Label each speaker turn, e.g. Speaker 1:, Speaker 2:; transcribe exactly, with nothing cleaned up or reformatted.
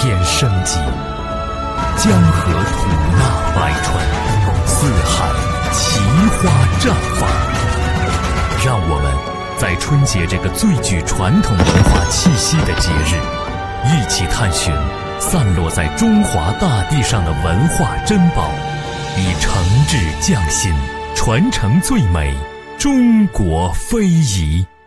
Speaker 1: 添生机。江河吐纳百川，四海奇花绽放。让我们在春节这个最具传统文化气息的节日，一起探寻散落在中华大地上的文化珍宝，以诚挚匠心传承最美中国非遗。